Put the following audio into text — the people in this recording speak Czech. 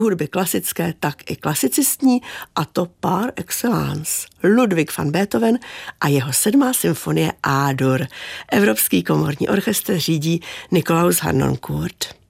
hudby klasické, tak i klasicistní, a to par excellence. Ludwig van Beethoven a jeho 7. symfonie A-dur. Evropský komorní orchestr řídí Nikolaus Harnoncourt.